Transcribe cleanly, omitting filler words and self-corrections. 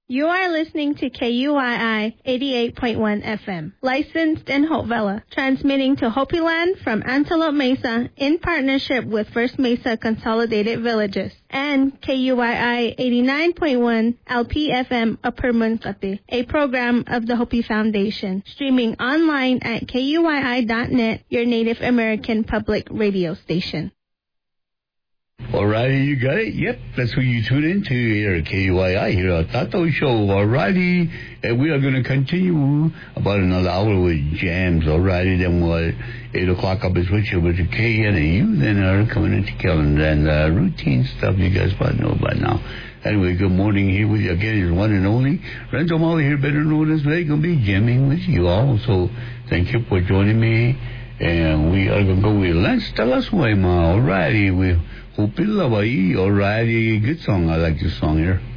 You are listening to KUII 88.1 FM, licensed in Hopevilla, transmitting to Hopi Land from Antelope Mesa in partnership with First Mesa Consolidated Villages, and KUII 89.1 LPFM Upper Munkate, a program of the Hopi Foundation, streaming online at KUII.net, your Native American public radio station. Alrighty, you got it? Yep, that's who you tune into here at KUII, here at Tato Show. Alrighty, and we are going to continue about another hour with jams. Alrighty, then what? 8 o'clock I'll be switching over to KN, and you then are coming into calendar and routine stuff you guys probably know by now. Anyway, good morning here with you again. Is one and only Renzo Molly here, better known as Ray, going to be jamming with you all. So thank you for joining me, and we are going to go with Lance Talaswema. Alrighty, we Hopi Lava, alrighty, good song. I like this song here.